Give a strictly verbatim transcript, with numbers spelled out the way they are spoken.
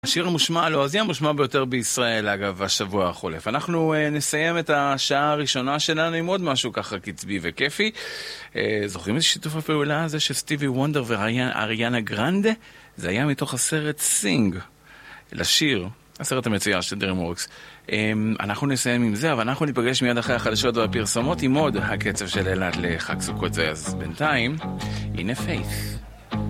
השיר המושמע, לא, אז היא המושמע ביותר בישראל, אגב, השבוע החולף. אנחנו uh, נסיים את השעה הראשונה שלנו עם עוד משהו ככה קצבי וכיפי. Uh, זוכרים את שיתוף הפעולה הזה של סטיבי וונדר ואריאנה גרנדה? זה היה מתוך הסרט סינג, לשיר, הסרט המצויר של DreamWorks. Um, אנחנו נסיים עם זה, אבל אנחנו ניפגש מיד אחרי החדשות והפרסומות עם עוד הקצב של אלעד לחג סוכות זה. אז בינתיים, הנה פיית'.